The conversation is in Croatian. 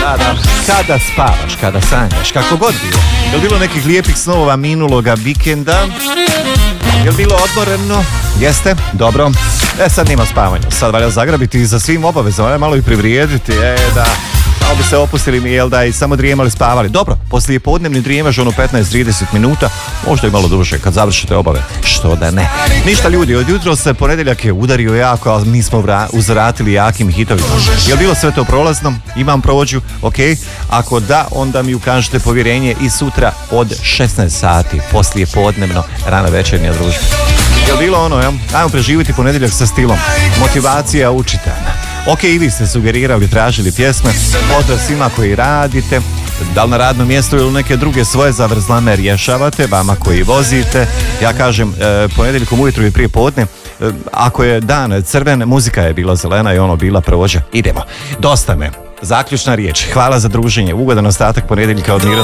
Da. Kada spavaš, kada sanjaš, kako god bilo. Je li bilo nekih lijepih snova minuloga vikenda? Je li bilo odmoreno? Jeste? Dobro. Sad nima spavanja. Sad valja zagrabiti za svim obavezama, valja malo i privrijediti. Da. Malo bi se opustili mi, jel da, i samo drijemali, spavali. Dobro, poslije podnevni drijemaš 15-30 minuta, možda i malo duže kad završite obave. Što da ne. Ništa ljudi, od jutro se ponedjeljak je udario jako, ali mi smo uzvratili jakim hitovima. Je li bilo sve to prolazno? Imam prođu? Ok. Ako da, onda mi ukažete povjerenje i sutra od 16 sati, poslije podnevno, rana večernja družba. Je li bilo ono, ajmo preživjeti ponedjeljak sa stilom. Motivacija učitana. Ok, i vi ste sugerirali, tražili pjesme, pozdrav svima koji radite, da li na radnom mjestu ili neke druge svoje zavrzlame rješavate, vama koji vozite. Ja kažem, ponedjeljkom ujutro i prije podne, ako je dan crven, muzika je bila zelena i ono bila prođa. Idemo, dosta me. Zaključna riječ, hvala za druženje, ugodan ostatak ponedjeljka od Miroslava.